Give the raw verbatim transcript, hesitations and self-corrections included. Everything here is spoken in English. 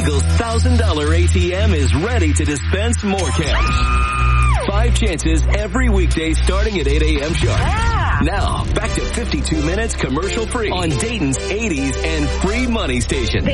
Eagle's one thousand dollars A T M is ready to dispense more cash. Five chances every weekday starting at eight a.m. sharp. Yeah. Now, back to fifty-two minutes commercial free on Dayton's eighties and free money station.